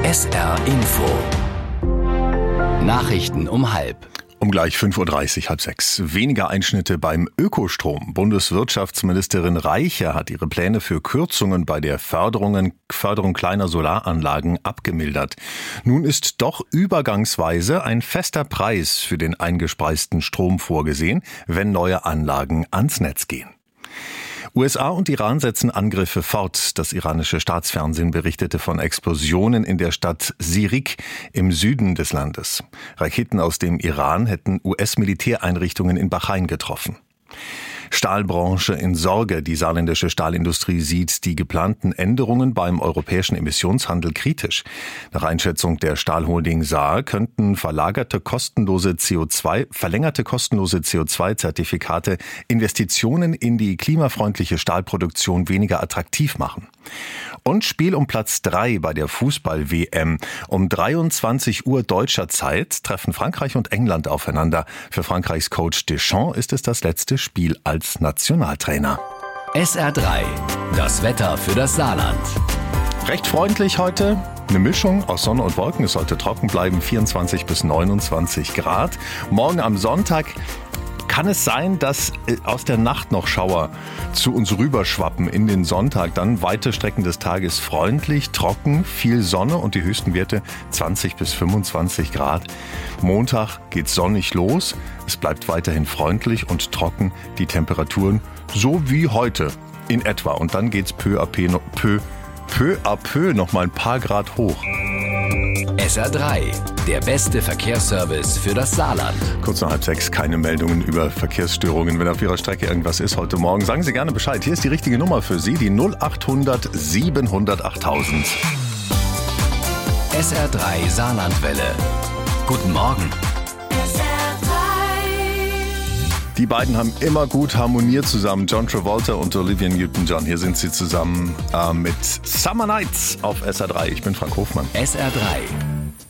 SR Info. Nachrichten um 5:30. Um gleich 5:30 Uhr, 5:30. Weniger Einschnitte beim Ökostrom. Bundeswirtschaftsministerin Reiche hat ihre Pläne für Kürzungen bei der Förderung kleiner Solaranlagen abgemildert. Nun ist doch übergangsweise ein fester Preis für den eingespeisten Strom vorgesehen, wenn neue Anlagen ans Netz gehen. USA und Iran setzen Angriffe fort. Das iranische Staatsfernsehen berichtete von Explosionen in der Stadt Sirik im Süden des Landes. Raketen aus dem Iran hätten US-Militäreinrichtungen in Bahrain getroffen. Stahlbranche in Sorge. Die saarländische Stahlindustrie sieht die geplanten Änderungen beim europäischen Emissionshandel kritisch. Nach Einschätzung der Stahlholding Saar könnten verlängerte kostenlose CO2-Zertifikate Investitionen in die klimafreundliche Stahlproduktion weniger attraktiv machen. Und Spiel um Platz 3 bei der Fußball-WM. Um 23 Uhr deutscher Zeit treffen Frankreich und England aufeinander. Für Frankreichs Coach Deschamps ist es das letzte Spiel als Nationaltrainer. SR3, das Wetter für das Saarland. Recht freundlich heute. Eine Mischung aus Sonne und Wolken. Es sollte trocken bleiben, 24 bis 29 Grad. Morgen am Sonntag kann es sein, dass aus der Nacht noch Schauer zu uns rüberschwappen in den Sonntag. Dann weite Strecken des Tages freundlich, trocken, viel Sonne und die höchsten Werte 20 bis 25 Grad. Montag geht's sonnig los. Es bleibt weiterhin freundlich und trocken. Die Temperaturen so wie heute in etwa. Und dann geht's peu à peu noch mal ein paar Grad hoch. SR3, der beste Verkehrsservice für das Saarland. Kurz nach 5:30, keine Meldungen über Verkehrsstörungen. Wenn auf Ihrer Strecke irgendwas ist heute Morgen, sagen Sie gerne Bescheid. Hier ist die richtige Nummer für Sie, die 0800 700 8000. SR3 Saarlandwelle. Guten Morgen. Die beiden haben immer gut harmoniert zusammen, John Travolta und Olivia Newton-John. Hier sind sie zusammen mit Summer Nights auf SR3. Ich bin Frank Hofmann. SR3.